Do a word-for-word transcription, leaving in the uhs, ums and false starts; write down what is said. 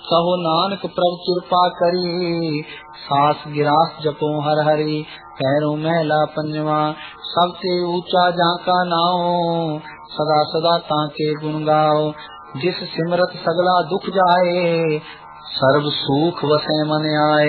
कहो नानक प्रभु कृपा करी, सास गिरास जपो हर हरि, पैरों महला पंजवा, सबसे ऊंचा जाका नाओ, सदा सदा ताके गुण गाओ, जिस सिमरत सगला दुख जाए, सर्व सुख वसै मन आए।